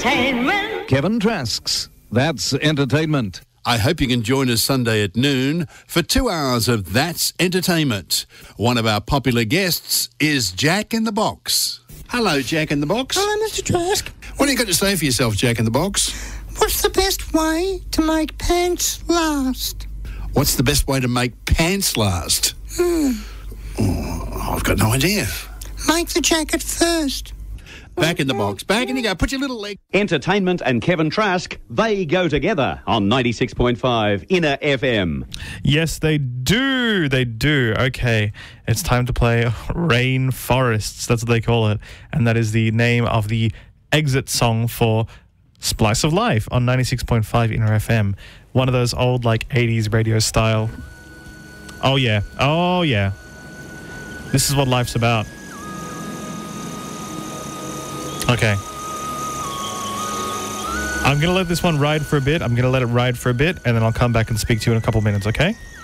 entertainment. Kevin Trasks. That's entertainment. I hope you can join us Sunday at noon for 2 hours of That's Entertainment. One of our popular guests is Jack in the Box. Hello, Jack in the Box. Hello, Mr. Trask. What do you got to say for yourself, Jack in the Box? What's the best way to make pants last? What's the best way to make pants last? I've got no idea. Make the jacket first. Back in the box. Back in you go. Put your little leg... Entertainment and Kevin Trask, they go together on 96.5 Inner FM. Yes, they do. They do. Okay, it's time to play Rainforests. That's what they call it. And that is the name of the exit song for Splice of Life on 96.5 Inner FM. One of those old, 80s radio style. Oh, yeah. Oh, yeah. This is what life's about. Okay. I'm going to let this one ride for a bit. I'm going to let it ride for a bit, and then I'll come back and speak to you in a couple minutes, okay?